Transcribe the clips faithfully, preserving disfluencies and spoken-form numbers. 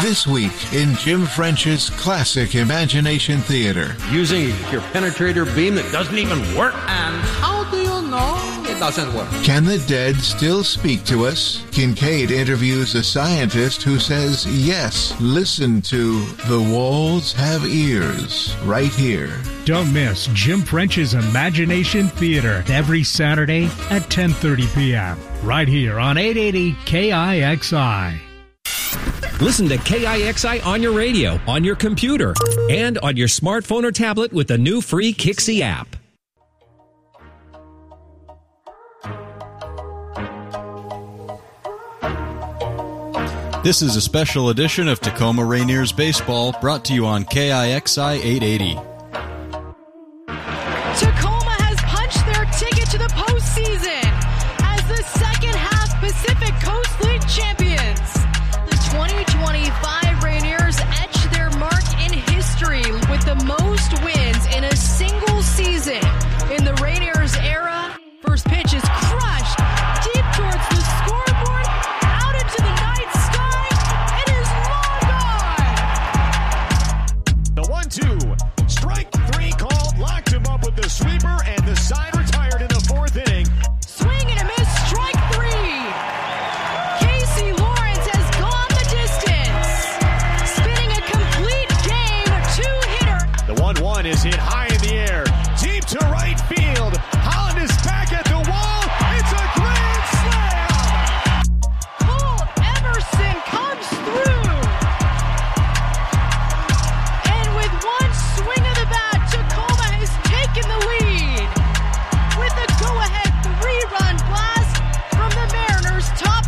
This week in Jim French's classic Imagination Theater. Using your penetrator beam that doesn't even work. And how do you know it doesn't work? Can the dead still speak to us? Kincaid interviews a scientist who says, yes, listen to The Walls Have Ears, right here. Don't miss Jim French's Imagination Theater every Saturday at ten thirty p.m. right here on eight eighty K I X I. Listen to K I X I on your radio, on your computer, and on your smartphone or tablet with the new free Kixie app. This is a special edition of Tacoma Rainiers Baseball brought to you on K I X I eight eighty. Tacoma has punched their ticket to the postseason as the second half Pacific Coast League champions. The twenty twenty-five Rainiers etch their mark in history with the most wins in a single season in the Rainiers era. First pitch is crushed deep towards the scoreboard, out into the night sky. It is long gone. The one two, strike three called, locked him up with the sweeper, and the side retired in the fourth inning. Swing and a miss, strike three. Casey Lawrence has gone the distance, spinning a complete game two-hitter. The one one is hit high in the air, deep to right field. Holland is back at the wall. It's a grand slam. Cole Emerson comes through. And with one swing of the bat, Tacoma has taken the lead with a go-ahead three-run blast from the Mariners' top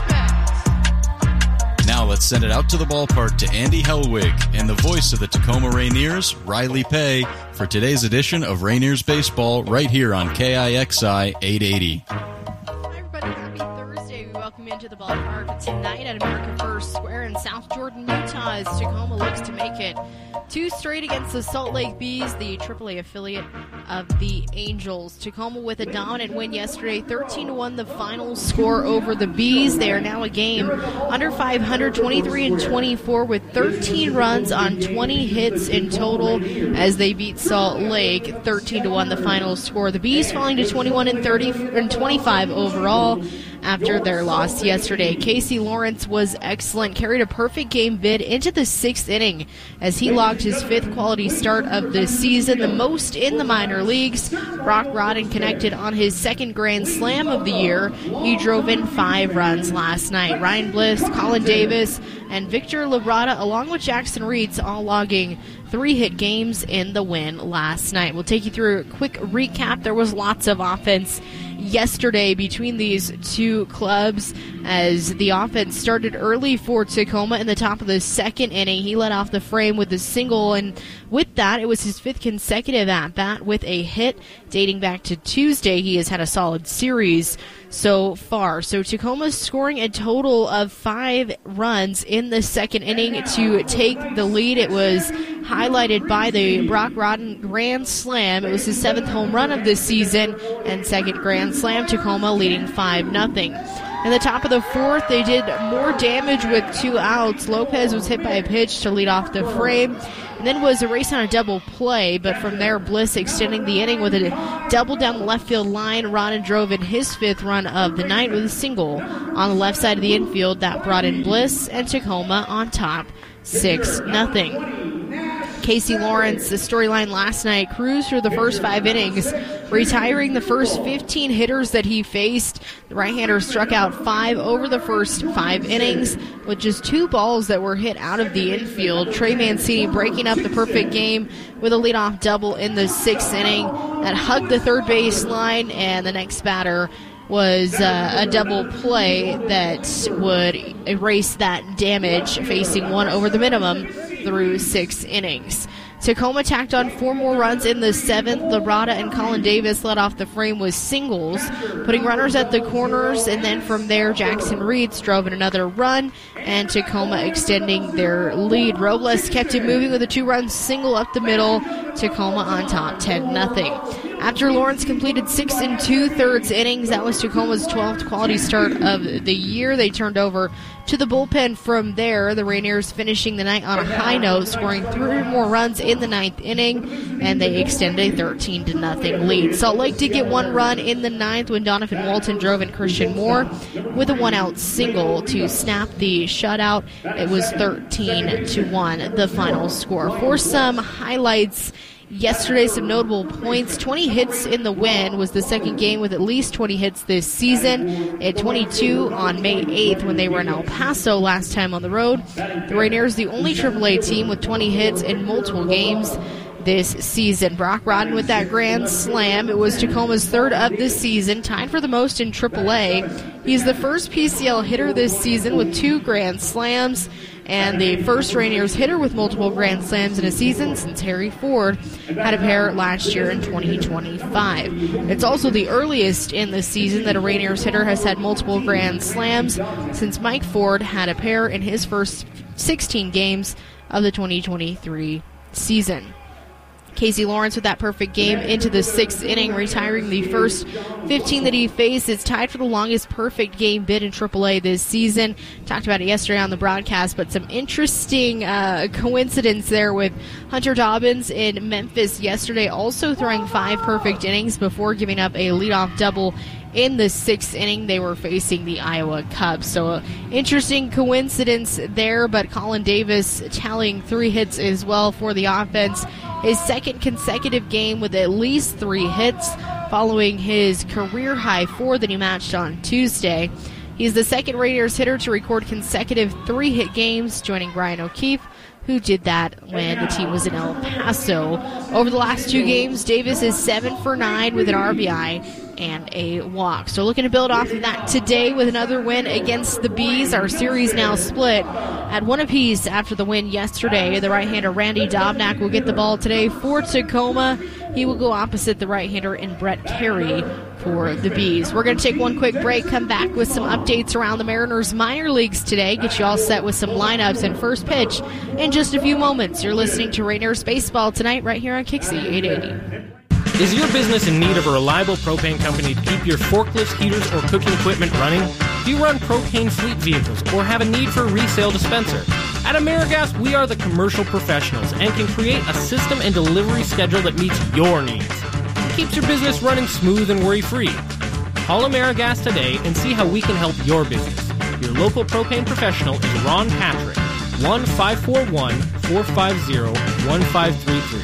prospect. Now let's send it out to the ballpark to Andy Hellwig and the voice of the Tacoma Rainiers, Riley Pay, for today's edition of Rainiers Baseball right here on K I X I eight eighty. Hi, everybody. Happy Thursday. We welcome you into the ballpark tonight at American First Square in South Jordan, Utah, as Tacoma looks to make it two straight against the Salt Lake Bees, the triple A affiliate of the Angels. Tacoma with a dominant win yesterday, thirteen to one the final score over the Bees. They are now a game under five hundred, twenty-three and twenty-four with thirteen runs on twenty hits in total as they beat Salt Lake, thirteen to one the final score. The Bees falling to twenty-one and thirty and twenty-five overall after their loss yesterday. Casey Lawrence was excellent, carried a perfect game bid into the sixth inning as he logged his fifth quality start of the season, the most in the minor leagues. Brock Rodden connected on his second grand slam of the year. He drove in five runs last night. Ryan Bliss, Colin Davis, and Victor Labrada, along with Jackson Reeds, all logging three-hit games in the win last night. We'll take you through a quick recap. There was lots of offense yesterday between these two clubs as the offense started early for Tacoma in the top of the second inning. He led off the frame with a single, and with that, it was his fifth consecutive at-bat with a hit. Dating back to Tuesday, he has had a solid series so far. So Tacoma's scoring a total of five runs in the second inning to take the lead. It was highlighted by the Brock Rodden grand slam. It was his seventh home run of this season and second grand slam. Tacoma leading five nothing. In the top of the fourth, they did more damage with two outs. Lopez was hit by a pitch to lead off the frame, and then was erased on a double play, but from there, Bliss extending the inning with a double down the left field line. Rodden drove in his fifth run of the night with a single on the left side of the infield that brought in Bliss, and Tacoma on top, six nothing. Casey Lawrence, the storyline last night, cruised through the first five innings, retiring the first fifteen hitters that he faced. The right-hander struck out five over the first five innings with just two balls that were hit out of the infield. Trey Mancini breaking up the perfect game with a leadoff double in the sixth inning that hugged the third base line, and the next batter was uh, a double play that would erase that damage, facing one over the minimum through six innings. Tacoma tacked on four more runs in the seventh. Labrada and Colin Davis led off the frame with singles, putting runners at the corners, and then from there, Jackson Reeds drove in another run, and Tacoma extending their lead. Robles kept it moving with a two-run single up the middle. Tacoma on top, ten nothing. After Lawrence completed six and two-thirds innings, that was Tacoma's twelfth quality start of the year. They turned over to the bullpen from there. The Rainiers finishing the night on a high note, scoring three more runs in the ninth inning, and they extended a thirteen to nothing lead. Salt Lake did get one run in the ninth when Donovan Walton drove in Christian Moore with a one-out single to snap the shutout. It was thirteen to one, the final score. For some highlights yesterday, some notable points. twenty hits in the win was the second game with at least twenty hits this season. They had twenty-two on May eighth when they were in El Paso last time on the road. The Rainiers, the only triple A team with twenty hits in multiple games this season. Brock Rodden with that grand slam. It was Tacoma's third of the season, tied for the most in triple A. He's the first P C L hitter this season with two grand slams, and the first Rainiers hitter with multiple grand slams in a season since Harry Ford had a pair last year in twenty twenty-five. It's also the earliest in the season that a Rainiers hitter has had multiple grand slams since Mike Ford had a pair in his first sixteen games of the twenty twenty-three season. Casey Lawrence with that perfect game into the sixth inning, retiring the first fifteen that he faced. It's tied for the longest perfect game bid in triple A this season. Talked about it yesterday on the broadcast, but some interesting uh, coincidence there with Hunter Dobbins in Memphis yesterday, also throwing five perfect innings before giving up a leadoff double in the sixth inning. They were facing the Iowa Cubs. So uh, interesting coincidence there, but Colin Davis tallying three hits as well for the offense. His second consecutive game with at least three hits, following his career high four that he matched on Tuesday. He's the second Rainiers hitter to record consecutive three-hit games, joining Brian O'Keefe, who did that when the team was in El Paso. Over the last two games, Davis is seven for nine with an R B I and a walk. So looking to build off of that today with another win against the Bees. Our series now split at one apiece after the win yesterday. The right-hander Randy Dobnak will get the ball today for Tacoma. He will go opposite the right-hander in Brett Carey for the Bees. We're going to take one quick break, come back with some updates around the Mariners minor leagues today, get you all set with some lineups and first pitch in just a few moments. You're listening to Rainiers Baseball tonight right here on Kixie eight eighty. Is your business in need of a reliable propane company to keep your forklifts, heaters, or cooking equipment running? Do you run propane fleet vehicles or have a need for a resale dispenser? At AmeriGas, we are the commercial professionals and can create a system and delivery schedule that meets your needs. Keeps your business running smooth and worry-free. Call AmeriGas today and see how we can help your business. Your local propane professional is Ron Patrick, one five four one, four five zero, one five three three.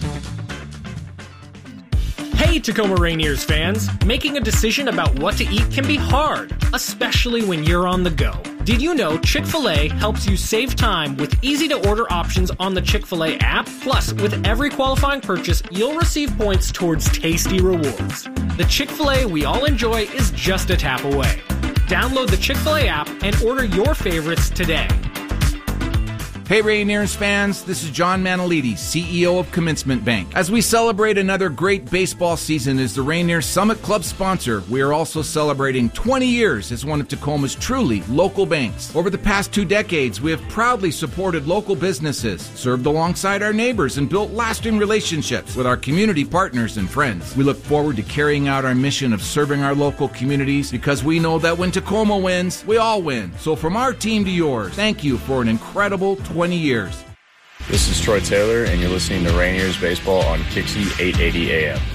Hey Tacoma Rainiers fans! Making a decision about what to eat can be hard, especially when you're on the go. Did you know Chick-fil-A helps you save time with easy-to-order options on the Chick-fil-A app? Plus, with every qualifying purchase, you'll receive points towards tasty rewards. The Chick-fil-A we all enjoy is just a tap away. Download the Chick-fil-A app and order your favorites today. Hey Rainiers fans, this is John Manalides, C E O of Commencement Bank. As we celebrate another great baseball season as the Rainiers Summit Club sponsor, we are also celebrating twenty years as one of Tacoma's truly local banks. Over the past two decades, we have proudly supported local businesses, served alongside our neighbors, and built lasting relationships with our community partners and friends. We look forward to carrying out our mission of serving our local communities because we know that when Tacoma wins, we all win. So from our team to yours, thank you for an incredible twenty years. This is Troy Taylor, and you're listening to Rainiers Baseball on Kixie eight eighty A M.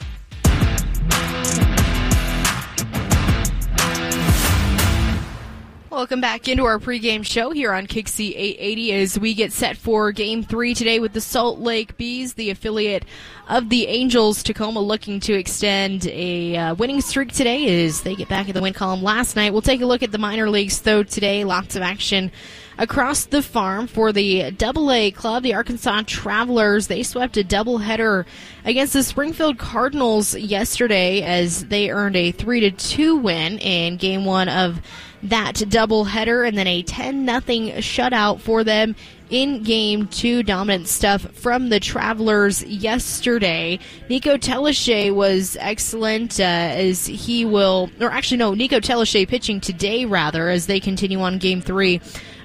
Welcome back into our pregame show here on Kixie eight eighty as we get set for Game three today with the Salt Lake Bees, the affiliate of the Angels. Tacoma looking to extend a uh, winning streak today as they get back in the win column last night. We'll take a look at the minor leagues, though, today. Lots of action across the farm for the Double A club. The Arkansas Travelers, they swept a doubleheader against the Springfield Cardinals yesterday as they earned a three to two win in Game one of that doubleheader, and then a ten nothing shutout for them in Game two. Dominant stuff from the Travelers yesterday. Nico Teleshay was excellent uh, as he will, or actually no, Nico Teleshay pitching today rather as they continue on Game three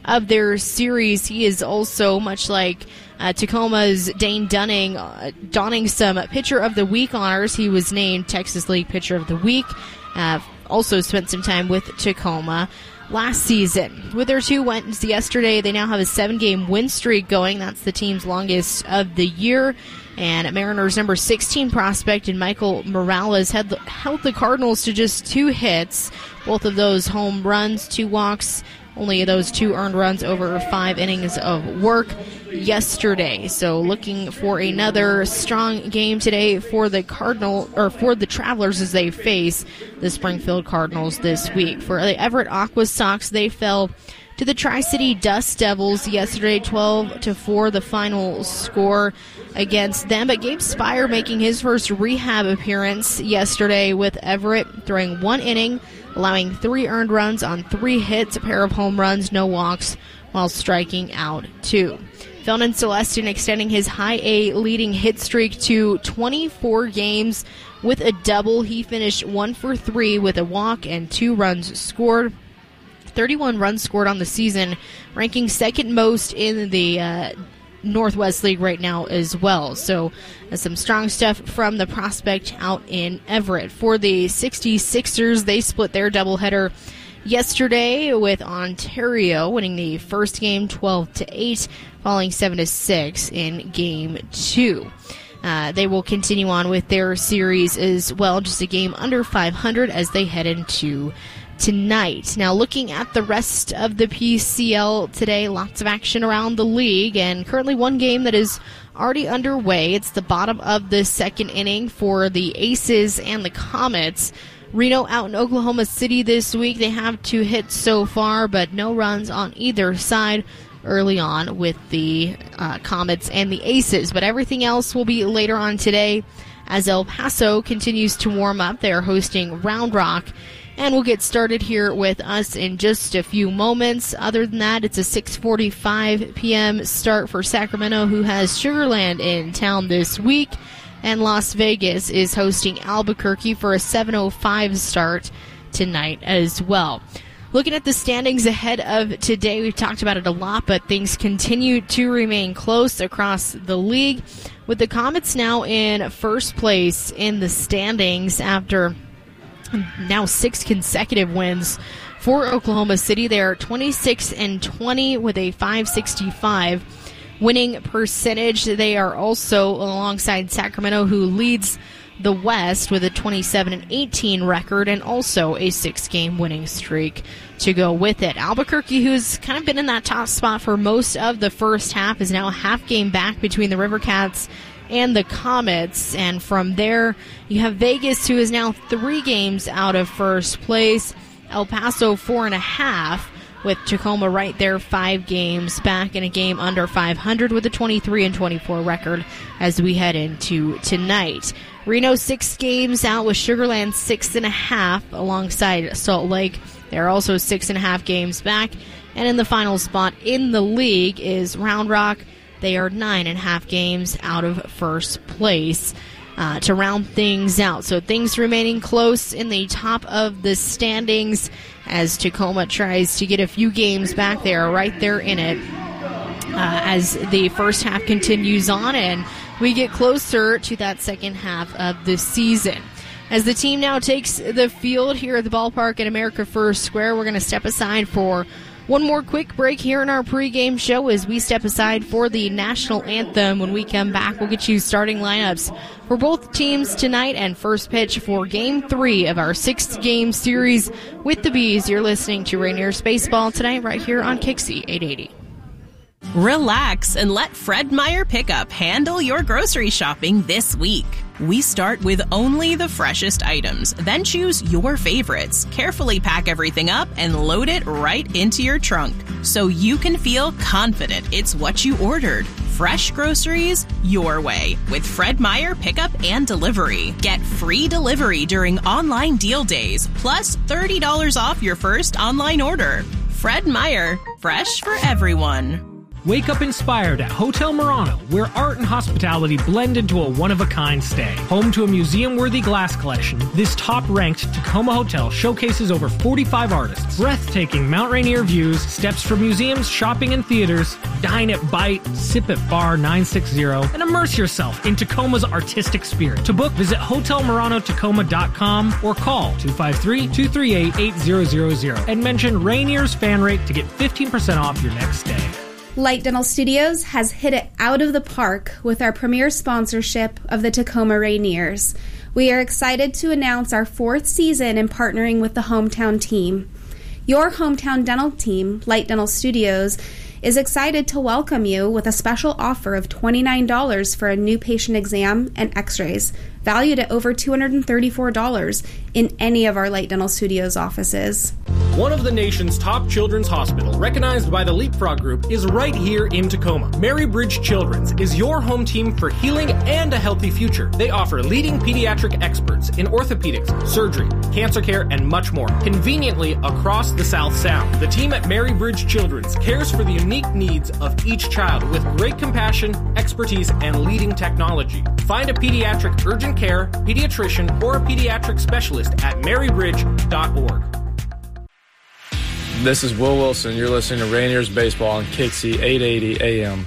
of their series. He is also, much like uh, Tacoma's Dane Dunning, uh, donning some Pitcher of the Week honors. He was named Texas League Pitcher of the Week. Uh, also spent some time with Tacoma last season. With their two wins yesterday, they now have a seven-game win streak going. That's the team's longest of the year. And Mariners' number sixteen prospect and Michael Morales had the, held the Cardinals to just two hits, both of those home runs, two walks, only those two earned runs over five innings of work yesterday. So looking for another strong game today for the Cardinal or for the Travelers as they face the Springfield Cardinals this week. For the Everett Aqua Sox, they fell to the Tri-City Dust Devils yesterday, twelve to four, the final score against them. But Gabe Spire making his first rehab appearance yesterday with Everett, throwing one inning, allowing three earned runs on three hits, a pair of home runs, no walks, while striking out two. Felton Celestin extending his high A leading hit streak to twenty-four games with a double. He finished one for three with a walk and two runs scored. thirty-one runs scored on the season, ranking second most in the uh, Northwest League right now as well. So uh, some strong stuff from the prospect out in Everett. For the sixty-sixers, they split their doubleheader yesterday with Ontario winning the first game twelve to eight, falling seven to six in game two. Uh, they will continue on with their series as well, just a game under five hundred as they head into tonight. Now, looking at the rest of the P C L today, lots of action around the league, and currently one game that is already underway. It's the bottom of the second inning for the Aces and the Comets. Reno out in Oklahoma City this week. They have two hits so far, but no runs on either side early on with the uh, Comets and the Aces. But everything else will be later on today as El Paso continues to warm up. They are hosting Round Rock, and we'll get started here with us in just a few moments. Other than that, it's a six forty-five p.m. start for Sacramento, who has Sugar Land in town this week. And Las Vegas is hosting Albuquerque for a seven oh five start tonight as well. Looking at the standings ahead of today, we've talked about it a lot, but things continue to remain close across the league, with the Comets now in first place in the standings after now six consecutive wins for Oklahoma City. They are twenty-six and twenty with a five sixty-five winning percentage. They are also alongside Sacramento, who leads the West with a twenty-seven and eighteen record and also a six-game winning streak to go with it. Albuquerque, who's kind of been in that top spot for most of the first half, is now a half game back between the River Cats and the Comets. And from there, you have Vegas, who is now three games out of first place. El Paso, four and a half, with Tacoma right there, five games back in a game under five hundred with a twenty-three and twenty-four record as we head into tonight. Reno, six games out, with Sugar Land six and a half alongside Salt Lake. They're also six and a half games back. And in the final spot in the league is Round Rock. They are nine and a half games out of first place uh, to round things out. So things remaining close in the top of the standings as Tacoma tries to get a few games back. They are right there in it uh, as the first half continues on and we get closer to that second half of the season. As the team now takes the field here at the ballpark at America First Square, we're going to step aside for one more quick break here in our pregame show as we step aside for the national anthem. When we come back, we'll get you starting lineups for both teams tonight and first pitch for game three of our six-game series with the Bees. You're listening to Rainiers Baseball tonight right here on Kixie eight eighty. Relax and let Fred Meyer Pickup handle your grocery shopping this week. We start with only the freshest items, then choose your favorites, carefully pack everything up, and load it right into your trunk so you can feel confident it's what you ordered. Fresh groceries your way with Fred Meyer Pickup and Delivery. Get free delivery during online deal days, plus thirty dollars off your first online order. Fred Meyer, fresh for everyone. Wake up inspired at Hotel Murano, where art and hospitality blend into a one-of-a-kind stay. Home to a museum-worthy glass collection, this top-ranked Tacoma hotel showcases over forty-five artists, breathtaking Mount Rainier views, steps from museums, shopping, and theaters. Dine at Bite, sip at Bar nine sixty, and immerse yourself in Tacoma's artistic spirit. To book, visit hotel murano tacoma dot com or call two five three, two three eight, eight zero zero zero and mention Rainier's Fan Rate to get fifteen percent off your next stay. Light Dental Studios has hit it out of the park with our premier sponsorship of the Tacoma Rainiers. We are excited to announce our fourth season in partnering with the hometown team. Your hometown dental team, Light Dental Studios, is excited to welcome you with a special offer of twenty-nine dollars for a new patient exam and x-rays, valued at over two hundred thirty-four dollars in any of our Light Dental Studios offices. One of the nation's top children's hospital, recognized by the Leapfrog Group, is right here in Tacoma. Mary Bridge Children's is your home team for healing and a healthy future. They offer leading pediatric experts in orthopedics, surgery, cancer care, and much more, conveniently across the South Sound. The team at Mary Bridge Children's cares for the unique needs of each child with great compassion, expertise, and leading technology. Find a pediatric urgent care, pediatrician, or a pediatric specialist at mary bridge dot org. This is Will Wilson. You're listening to Rainiers Baseball on Kixie eight eighty A M.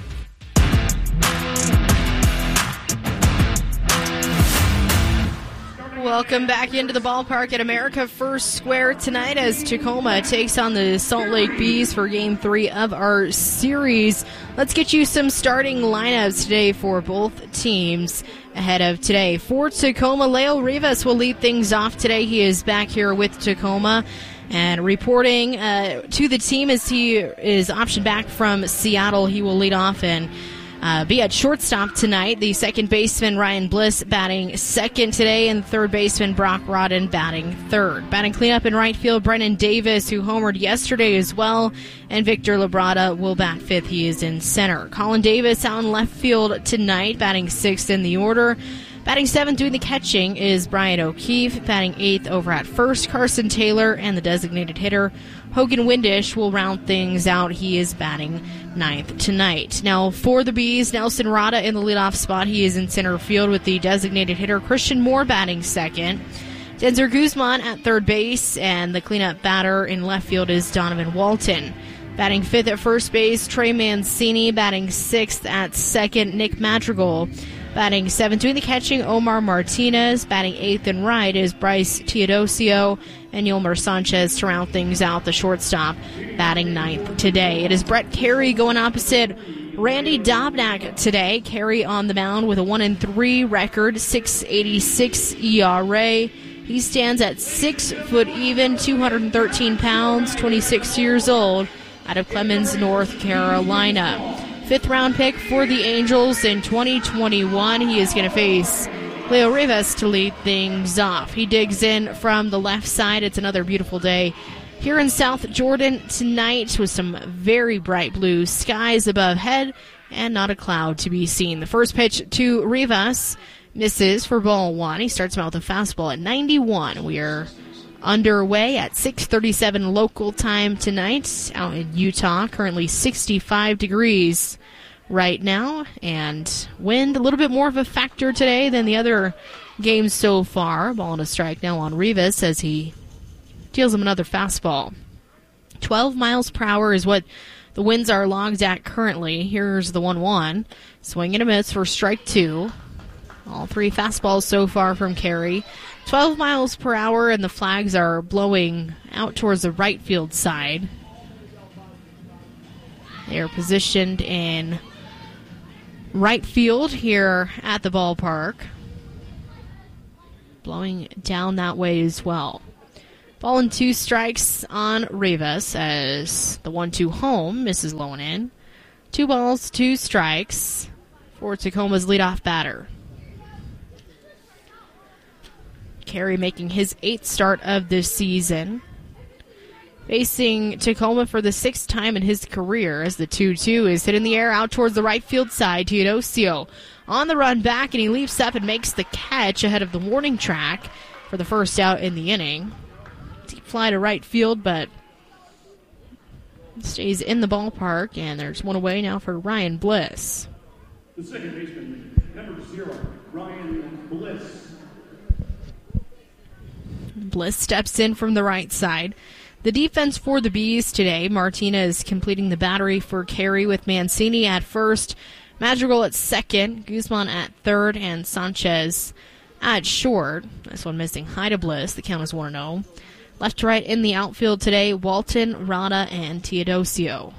Welcome back into the ballpark at America First Square tonight as Tacoma takes on the Salt Lake Bees for Game three of our series. Let's get you some starting lineups today for both teams ahead of today. For Tacoma, Leo Rivas will lead things off today. He is back here with Tacoma. And reporting uh, to the team as he is optioned back from Seattle, he will lead off and uh, be at shortstop tonight. The second baseman, Ryan Bliss, batting second today, and third baseman, Brock Rodden, batting third. Batting cleanup in right field, Brennan Davis, who homered yesterday as well, and Victor Labrada will bat fifth. He is in center. Colin Davis out in left field tonight, batting sixth in the order. Batting seventh doing the catching is Brian O'Keefe. Batting eighth over at first, Carson Taylor, and the designated hitter, Hogan Windish, will round things out. He is batting ninth tonight. Now, for the Bees, Nelson Rada in the leadoff spot. He is in center field with the designated hitter, Christian Moore, batting second. Denzer Guzman at third base, and the cleanup batter in left field is Donovan Walton. Batting fifth at first base, Trey Mancini. Batting sixth at second, Nick Madrigal. Batting seventh, doing the catching, Omar Martinez. Batting eighth and right is Bryce Teodosio, and Yolmer Sanchez to round things out, the shortstop, batting ninth today. It is Brett Carey going opposite Randy Dobnak today. Carey on the mound with a one and three record, six eighty-six E R A. He stands at six foot even, two hundred thirteen pounds, twenty-six years old, out of Clemens, North Carolina. Fifth round pick for the Angels in twenty twenty-one. He is going to face Leo Rivas to lead things off. He digs in from the left side. It's another beautiful day here in South Jordan tonight with some very bright blue skies above head and not a cloud to be seen. The first pitch to Rivas misses for ball one. He starts him out with a fastball at ninety-one. We are underway at six thirty-seven local time tonight out in Utah. Currently sixty-five degrees right now, and wind a little bit more of a factor today than the other games so far. Ball and a strike now on Rivas as he deals him another fastball. twelve miles per hour is what the winds are logged at currently. Here's the one one. Swing and a miss for strike two. All three fastballs so far from Carey. twelve miles per hour, and the flags are blowing out towards the right field side. They are positioned in right field here at the ballpark. Blowing down that way as well. Ball and two strikes on Rivas as the one two home misses low and in. Two balls, two strikes for Tacoma's leadoff batter. Carey making his eighth start of this season. Facing Tacoma for the sixth time in his career as the two two is hit in the air out towards the right field side. Teodosio on the run back, and he leaps up and makes the catch ahead of the warning track for the first out in the inning. Deep fly to right field, but stays in the ballpark, and there's one away now for Ryan Bliss. The second baseman, number zero, Ryan Bliss. Bliss steps in from the right side. The defense for the Bees today, Martinez completing the battery for Carey with Mancini at first, Madrigal at second, Guzman at third, and Sanchez at short. This one missing high to Bliss. The count is one and oh. Left to right in the outfield today, Walton, Rada, and Teodosio.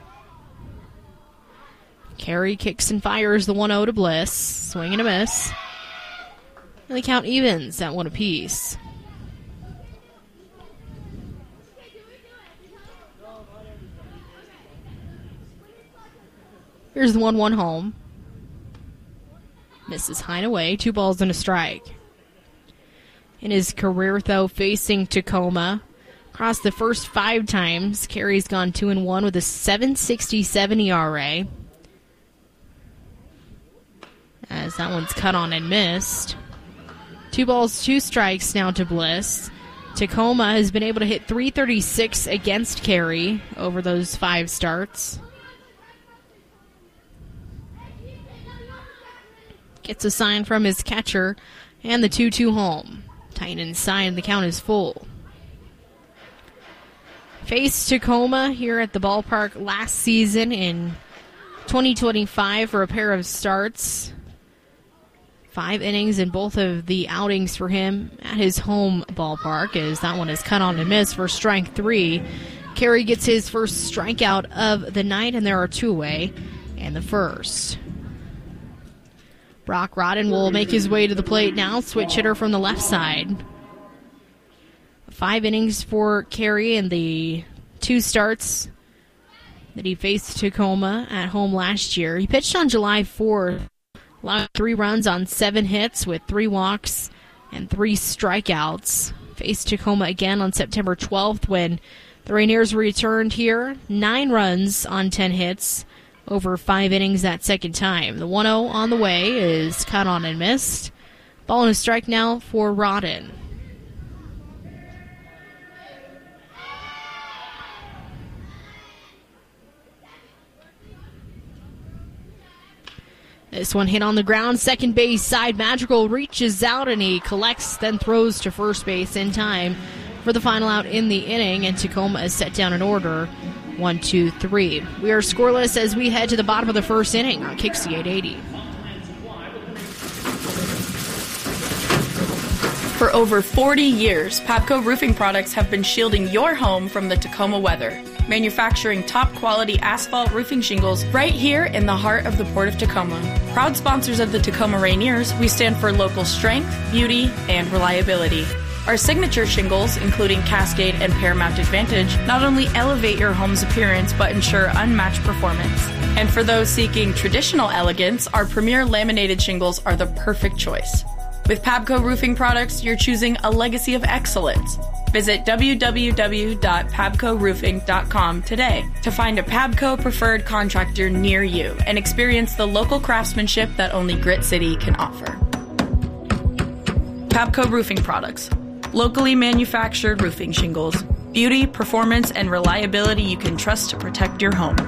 Carey kicks and fires the one oh to Bliss. Swing and a miss. And the count evens at one apiece. Here's the one one home. Misses high and away. Two balls and a strike. In his career, though, facing Tacoma, across the first five times, Carey's gone two and one with a seven sixty-seven E R A. As that one's cut on and missed. Two balls, two strikes now to Bliss. Tacoma has been able to hit three thirty-six against Carey over those five starts. Gets a sign from his catcher, and the two two home. Tight inside, the count is full. Faced Tacoma here at the ballpark last season in twenty twenty-five for a pair of starts. Five innings in both of the outings for him at his home ballpark, as that one is cut on and missed for strike three. Carey gets his first strikeout of the night, and there are two away in the first. Brock Rodden will make his way to the plate now, switch hitter from the left side. Five innings for Carey in the two starts that he faced Tacoma at home last year. He pitched on July fourth, allowed three runs on seven hits with three walks and three strikeouts. Faced Tacoma again on September twelfth when the Rainiers returned here. Nine runs on ten hits. Over five innings that second time. The one oh on the way is cut on and missed. Ball and a strike now for Rodden. This one hit on the ground. Second base side. Madrigal reaches out and he collects, then throws to first base in time for the final out in the inning. And Tacoma is set down in order. One, two, three. We are scoreless as we head to the bottom of the first inning on Kixie eight eighty. For over forty years, Pabco Roofing Products have been shielding your home from the Tacoma weather, manufacturing top-quality asphalt roofing shingles right here in the heart of the Port of Tacoma. Proud sponsors of the Tacoma Rainiers, we stand for local strength, beauty, and reliability. Our signature shingles, including Cascade and Paramount Advantage, not only elevate your home's appearance but ensure unmatched performance. And for those seeking traditional elegance, our premier laminated shingles are the perfect choice. With Pabco Roofing Products, you're choosing a legacy of excellence. Visit w w w dot pabco roofing dot com today to find a Pabco preferred contractor near you and experience the local craftsmanship that only Grit City can offer. Pabco Roofing Products. Locally manufactured roofing shingles. Beauty, performance, and reliability you can trust to protect your home.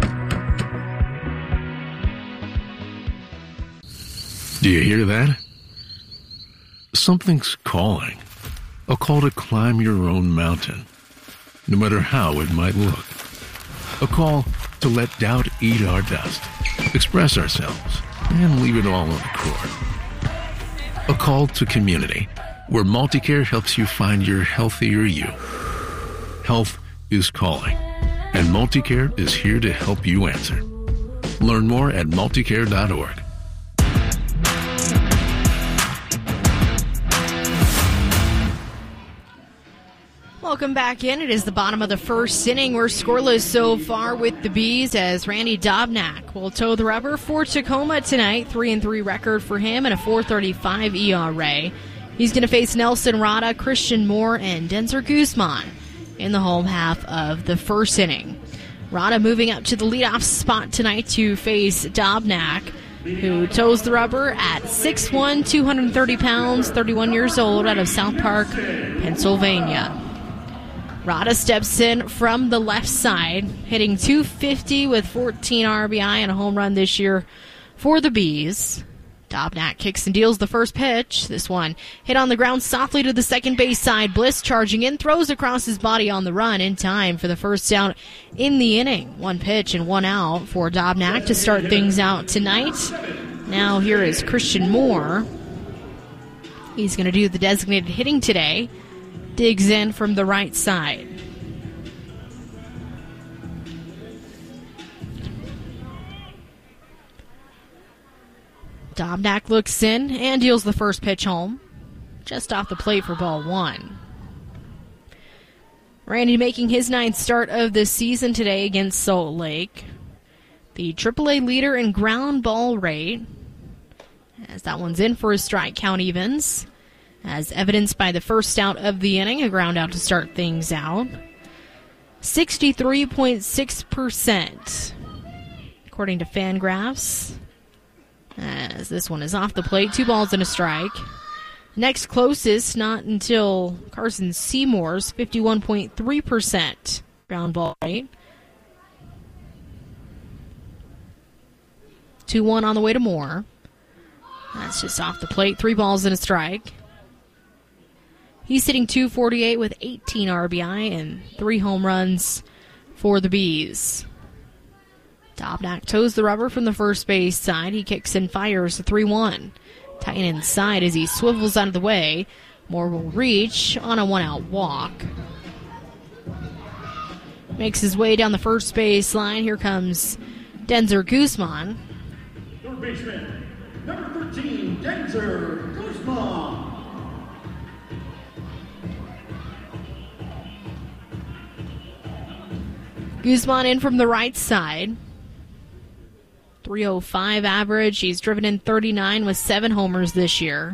Do you hear that? Something's calling. A call to climb your own mountain, no matter how it might look. A call to let doubt eat our dust, express ourselves, and leave it all on the court. A call to community, where MultiCare helps you find your healthier you. Health is calling, and MultiCare is here to help you answer. Learn more at multicare dot org. Welcome back in. It is the bottom of the first inning. We're scoreless so far with the Bees as Randy Dobnak will toe the rubber for Tacoma tonight. three and three record for him and a four thirty-five E R A. He's going to face Nelson Rada, Christian Moore, and Denzer Guzman in the home half of the first inning. Rada moving up to the leadoff spot tonight to face Dobnak, who toes the rubber at six one, two hundred thirty pounds, thirty-one years old, out of South Park, Pennsylvania. Rada steps in from the left side, hitting two fifty with fourteen R B I and a home run this year for the Bees. Dobnak kicks and deals the first pitch. This one hit on the ground softly to the second base side. Bliss charging in, throws across his body on the run in time for the first out in the inning. One pitch and one out for Dobnak to start things out tonight. Now here is Christian Moore. He's going to do the designated hitting today. Digs in from the right side. Dobnak looks in and deals the first pitch home. Just off the plate for ball one. Randy making his ninth start of the season today against Salt Lake. The triple A leader in ground ball rate. As that one's in for his strike count evens. As evidenced by the first out of the inning, a ground out to start things out. sixty-three point six percent, according to Fangraphs. As this one is off the plate, two balls and a strike. Next closest, not until Carson Seymour's fifty-one point three percent ground ball rate. two one on the way to Moore. That's just off the plate, three balls and a strike. He's hitting two forty-eight with eighteen R B I and three home runs for the Bees. Dobnak toes the rubber from the first base side. He kicks and fires a three one. Tight inside as he swivels out of the way. Moore will reach on a one-out walk. Makes his way down the first base line. Here comes Denzer Guzman. Third baseman, number thirteen, Denzer Guzman. Guzman in from the right side. three oh five average. He's driven in thirty-nine with seven homers this year.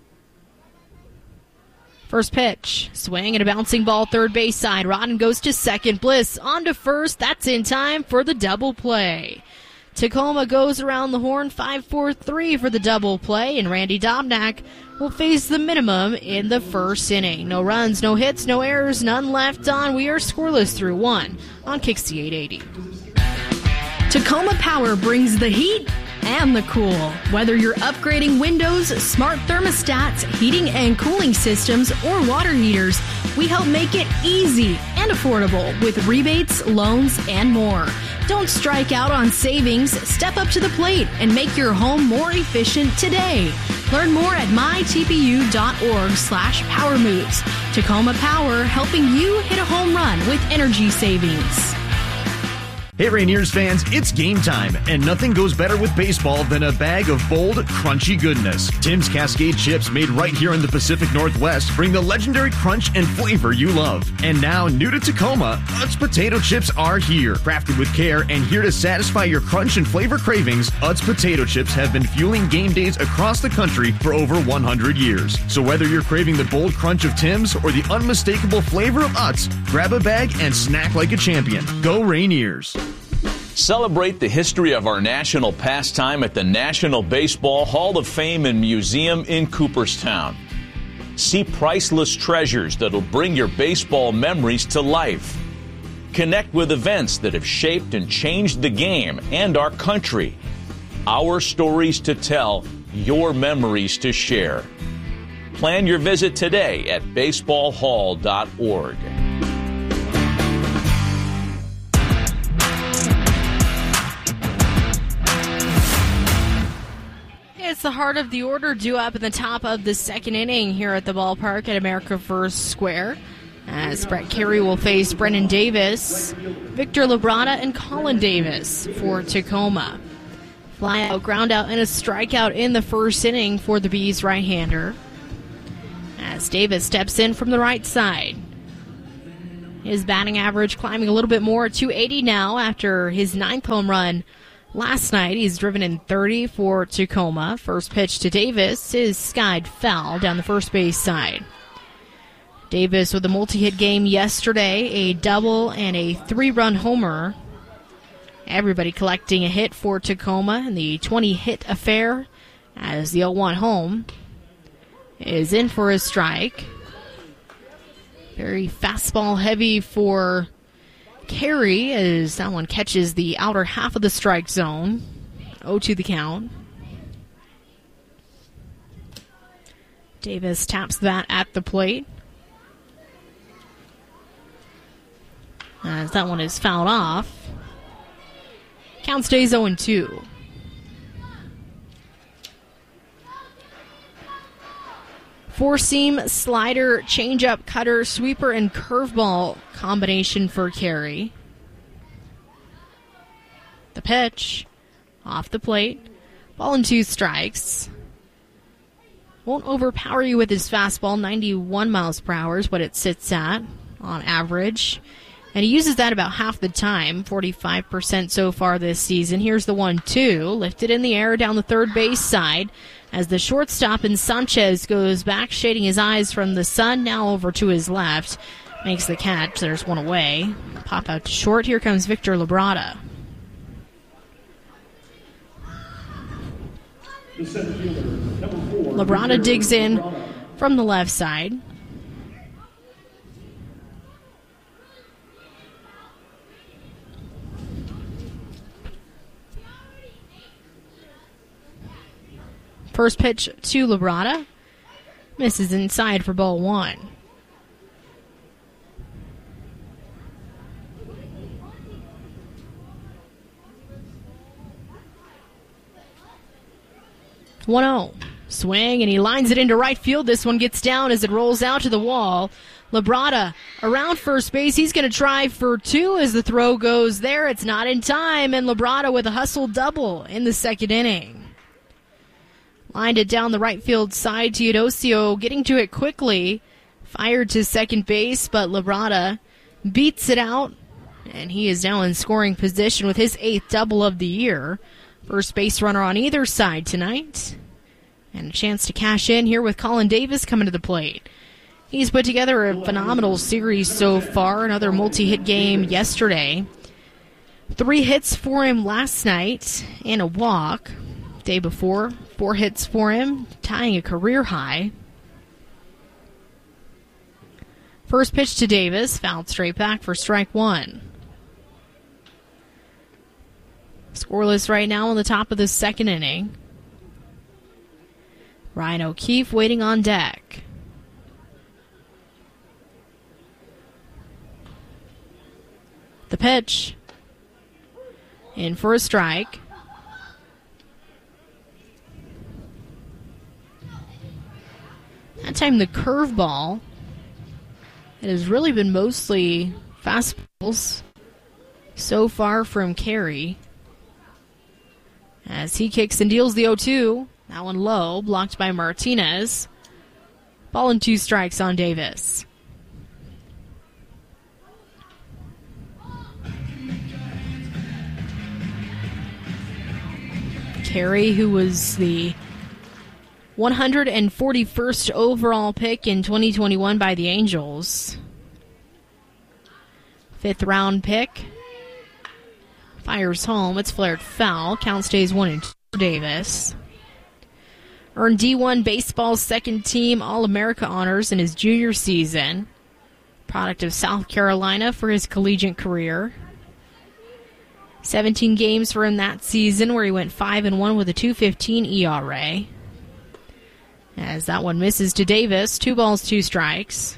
First pitch. Swing and a bouncing ball third base side. Rodden goes to second. Bliss on to first. That's in time for the double play. Tacoma goes around the horn five four three for the double play, and Randy Dobnak will face the minimum in the first inning. No runs, no hits, no errors, none left on. We are scoreless through one on Kixie eight eighty. Tacoma Power brings the heat and the cool. Whether you're upgrading windows, smart thermostats, heating and cooling systems, or water heaters, we help make it easy and affordable with rebates, loans, and more. Don't strike out on savings. Step up to the plate and make your home more efficient today. Learn more at my t p u dot org slash power moves. Tacoma Power, helping you hit a home run with energy savings. Hey Rainiers fans, it's game time, and nothing goes better with baseball than a bag of bold, crunchy goodness. Tim's Cascade chips, made right here in the Pacific Northwest, bring the legendary crunch and flavor you love. And now, new to Tacoma, Utz potato chips are here. Crafted with care and here to satisfy your crunch and flavor cravings, Utz potato chips have been fueling game days across the country for over one hundred years. So whether you're craving the bold crunch of Tim's or the unmistakable flavor of Utz, grab a bag and snack like a champion. Go Rainiers! Celebrate the history of our national pastime at the National Baseball Hall of Fame and Museum in Cooperstown. See priceless treasures that'll bring your baseball memories to life. Connect with events that have shaped and changed the game and our country. Our stories to tell, your memories to share. Plan your visit today at baseball hall dot org. It's the heart of the order due up in the top of the second inning here at the ballpark at America First Square. As Brett Carey will face Brennan Davis, Victor Labrada, and Colin Davis for Tacoma. Fly out, ground out, and a strikeout in the first inning for the Bees right-hander. As Davis steps in from the right side. His batting average climbing a little bit more, two eighty now after his ninth home run last night. He's driven in thirty for Tacoma. First pitch to Davis is skied foul down the first base side. Davis with a multi-hit game yesterday, a double and a three-run homer. Everybody collecting a hit for Tacoma in the twenty-hit affair as the oh one home is in for a strike. Very fastball heavy for Carey as that one catches the outer half of the strike zone. oh two the count. Davis taps that at the plate. As that one is fouled off. Count stays oh two. Four-seam, slider, changeup, cutter, sweeper, and curveball combination for Carey. The pitch. Off the plate. Ball and two strikes. Won't overpower you with his fastball. ninety-one miles per hour is what it sits at on average. And he uses that about half the time, forty-five percent so far this season. Here's the one two, lifted in the air down the third base side as the shortstop and Sanchez goes back, shading his eyes from the sun, now over to his left. Makes the catch. There's one away. Pop out to short. Here comes Victor Labrada. Labrada digs in from the left side. First pitch to Labrada. Misses inside for ball one. one oh. Swing, and he lines it into right field. This one gets down as it rolls out to the wall. Labrada around first base. He's going to try for two as the throw goes there. It's not in time, and Labrada with a hustle double in the second inning. Lined it down the right field side. Teodosio getting to it quickly. Fired to second base, but Labrada beats it out, and he is now in scoring position with his eighth double of the year. First base runner on either side tonight. And a chance to cash in here with Colin Davis coming to the plate. He's put together a phenomenal series so far. Another multi-hit game yesterday. Three hits for him last night and a walk. Day before, four hits for him, tying a career high. First pitch to Davis, fouled straight back for strike one. Scoreless right now on the top of the second inning. Ryan O'Keefe waiting on deck. The pitch. In for a strike. That time the curveball. It has really been mostly fastballs so far from Carey. As he kicks and deals the oh two. That one low, blocked by Martinez. Ball and two strikes on Davis. Carey, who was the one hundred forty-first overall pick in twenty twenty-one by the Angels. Fifth round pick. Fires home. It's flared foul. Count stays one and two for Davis. Earned D one Baseball's second team All-America honors in his junior season. Product of South Carolina for his collegiate career. seventeen games for him that season where he went five and one with a two fifteen E R A. As that one misses to Davis, two balls, two strikes.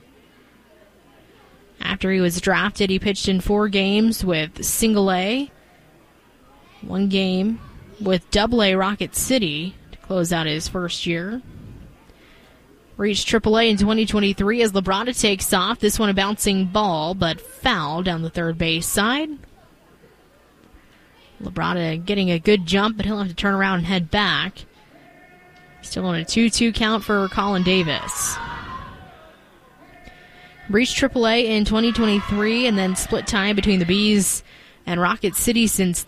After he was drafted, he pitched in four games with Single A, one game with Double A Rocket City to close out his first year. Reached Triple A in twenty twenty-three as Labrada takes off. This one a bouncing ball, but foul down the third base side. Labrada getting a good jump, but he'll have to turn around and head back. Still on a two two count for Colin Davis. Reached Triple A in twenty twenty-three and then split time between the Bees and Rocket City since